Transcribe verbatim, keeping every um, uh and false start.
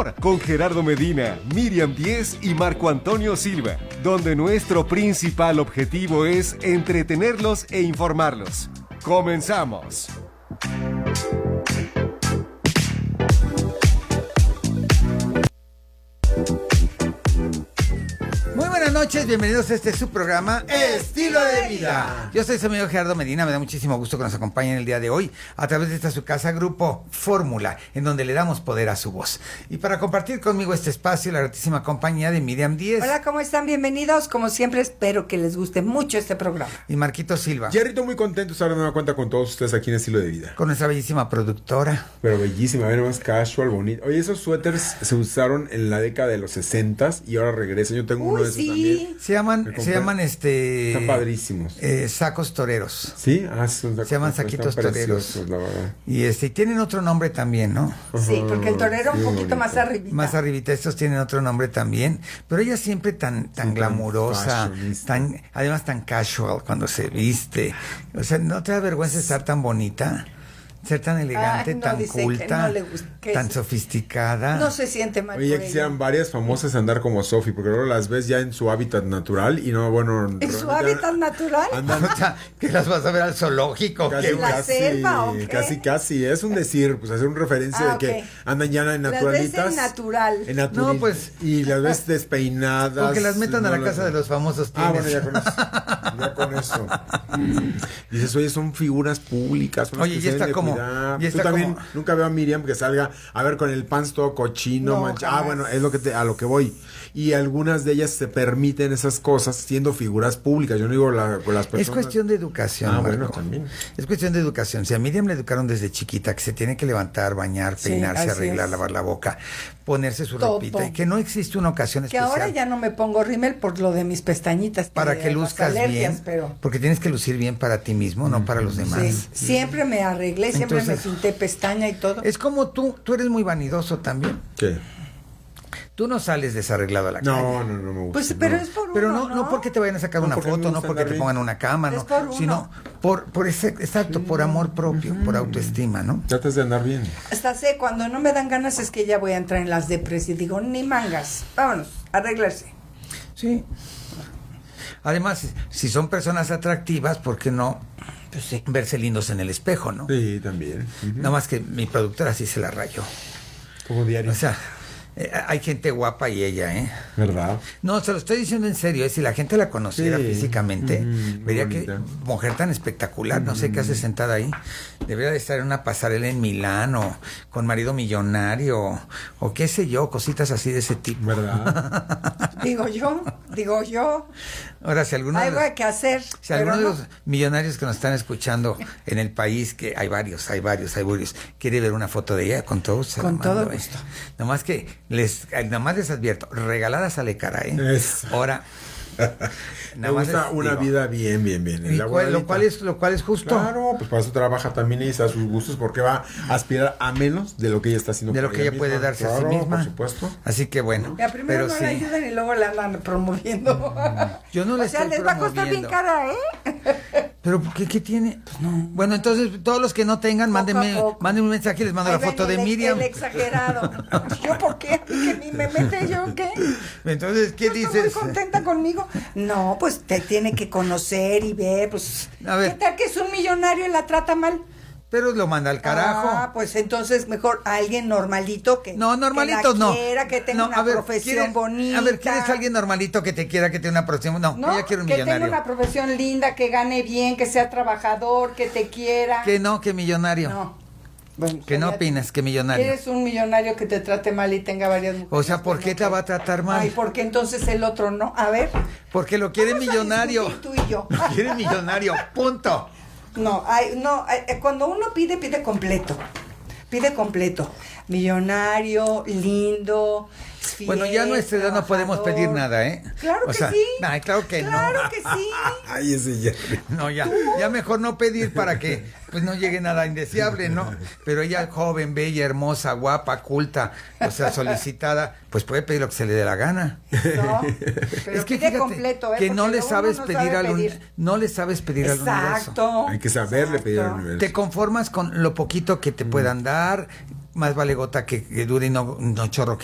Humor con Gerardo Medina, Miriam Díez y Marco Antonio Silva, donde nuestro principal objetivo es entretenerlos e informarlos. ¡Comenzamos! Muy buenas noches, bienvenidos a este su programa Estilo de Vida. Yo soy su amigo Gerardo Medina, me da muchísimo gusto que nos acompañen el día de hoy a través de esta su casa Grupo Fórmula, en donde le damos poder a su voz. Y para compartir conmigo este espacio, la gratísima compañía de Miriam Díez. Hola, ¿cómo están? Bienvenidos. Como siempre, espero que les guste mucho este programa. Y Marquito Silva. Jerrito, muy contento de estar de nueva cuenta con todos ustedes aquí en Estilo de Vida. Con nuestra bellísima productora. Pero bellísima, a ver, más casual, bonito. Oye, esos suéteres se usaron en la década de los sesentas y ahora regresan. Yo tengo Uy, uno de esos sí. también. Se llaman, se llaman este... Están padrísimos. Eh, sacos toreros. ¿Sí? Ah, son Se llaman saquitos toreros. La verdad. Y este, tienen otro nombre también, ¿no? Sí, porque el torero un Sí, poquito bonito. más arribita. Más arribita, estos tienen otro nombre también, pero ella siempre tan tan Sí, glamurosa, tan fashionista. tan además tan casual cuando se viste. O sea, ¿no te da vergüenza estar tan bonita? Ser tan elegante, Ay, no, tan dice que culta, no le gusta, que tan es- sofisticada. No se siente mal. Oye, ya por quisieran ello. varias famosas andar como Sophie, porque luego las ves ya en su hábitat natural y no, bueno... ¿En su realmente hábitat natural? Andan O sea, que las vas a ver al zoológico. casi, que- ¿En la casi, selva o qué? casi, casi. Es un decir, pues hacer una referencia Ah, de que ok. andan ya en Las ves naturalitas. en natural. En naturil- No, pues- Y las ves despeinadas. Con que las metan a la no casa de los famosos Ah, tienes. bueno, ya con eso. Ya con eso. Dices, oye, son figuras públicas. son las Oye, que ya se deben está de como- cuidar. ya Tú está también, como- nunca veo a Miriam que salga a ver con el pants todo cochino, No, manchado. Ah, jamás. bueno, es lo que te, a lo que voy. Y algunas de ellas se permiten esas cosas siendo figuras públicas. Yo no digo la, con las personas. Es cuestión de educación, Ah, Marco. bueno, también. Es cuestión de educación. Si a Miriam le educaron desde chiquita que se tiene que levantar, bañar, Sí, peinarse, así arreglar, es. lavar la boca, ponerse su Todo. ropita, y que no existe una ocasión Que especial ahora ya no me pongo rímel por lo de mis pestañitas. para de que las luzcas alergias, bien, Pero porque tienes que lucir bien para ti mismo, no para los demás. sí, siempre me arreglé, siempre Entonces- me pinté pestaña y todo. Es como tú, tú eres muy vanidoso también. ¿Qué? Tú no sales desarreglado a la calle. No, no, no me gusta. Pues, pero no. es por Pero uno, no, no porque te vayan a sacar No, una porque me foto, no gusta porque andar te bien. pongan una cama, Es no, por uno. sino por, por ese, exacto, por amor propio, por autoestima, ¿no? Tratas de andar bien. Hasta sé, cuando no me dan ganas es que ya voy a entrar en las depres y digo, ni mangas, vámonos, arreglarse. Sí. Además, si son personas atractivas, ¿por qué no Pues sí. verse lindos en el espejo, no? Sí, también. Ujú. Nada más que mi productora sí se la rayó. Como diario. O sea, eh, hay gente guapa y ella, ¿eh? ¿Verdad? No, se lo estoy diciendo en serio, ¿eh? Si la gente la conociera Sí. físicamente, Ujú, muy vería que bonita. mujer tan espectacular, no sé qué hace sentada ahí. Debería de estar en una pasarela en Milán o con marido millonario o qué sé yo, cositas así de ese tipo. ¿Verdad? Digo yo, digo yo, Ahora, si alguno de algo los- hay que hacer. Si pero alguno de no. los millonarios que nos están escuchando en el país, que hay varios, hay varios, hay varios, quiere ver una foto de ella, con todo gusto. se la Con todo mando, ¿eh? gusto. Nada más que les, eh, nada más les advierto, regalada sale cara, ¿eh? Eso. Ahora, Me gusta les una digo, vida bien, bien, bien. y La cual- lo bonita. cual es, lo cual es justo. Claro, pues para eso trabaja también y a sus gustos, porque va a aspirar a menos de lo que ella está haciendo. De lo por que ella puede misma. darse a sí Claro, misma. por supuesto. Así que bueno, Ya primero pero no sí. la ayudan y luego la andan promoviendo. Yo no la O sea, estoy les va a costar bien promoviendo. cara, ¿eh? Pero ¿qué, qué tiene? Bueno, entonces todos los que no tengan, Poco a mándenme, poco. mándenme un mensaje y les mando Ahí la foto ven de el- Miriam. El exagerado. ¿Yo por qué? ¿Que ni me mete yo qué? Entonces, ¿qué Yo estoy dices? muy contenta conmigo. No, pues te tiene que conocer y ver, pues. A ver. ¿Qué tal que es un millonario y la trata mal? Pero lo manda al carajo. Ah, pues entonces mejor alguien normalito que. No, normalitos que la no. quiera, que tenga No, una a ver, profesión ¿quieres- bonita. A ver, ¿quieres alguien normalito que te quiera, que tenga una profesión? No, No, ella quiere un que tenga millonario. una profesión linda, que gane bien, que sea trabajador, que te quiera. Que no, que millonario. No. Bueno, Que no ya- opinas, que millonario. ¿Quieres un millonario que te trate mal y tenga varias mujeres? O sea, ¿por qué Bueno, te va a tratar mal? Ay, ¿por qué entonces el otro no? A ver. Porque lo quiere vamos a millonario. discutir tú y yo. Lo quiere millonario, punto. No, ay, no, ay, eh, cuando uno pide, pide completo. Pide completo. Millonario, lindo, fiel, Bueno, ya a nuestra edad no podemos trabajador. pedir nada, ¿eh? Claro O que sea, sí. ay, claro que Claro no. que sí. Ay, ese ya. No, ya, ya mejor no pedir para que pues no llegue nada indeseable, ¿no? Pero ella joven, bella, hermosa, guapa, culta, o sea, solicitada, pues puede pedir lo que se le dé la gana. No, pero Es que pide fíjate completo, ¿eh? que no Porque le luego sabes uno no pedir sabe al uni- pedir. no le sabes pedir al universo. Exacto. Hay que saberle pedir al Exacto. universo. Te conformas con lo poquito que te puedan dar, más vale gota que, que dure y no, no chorro que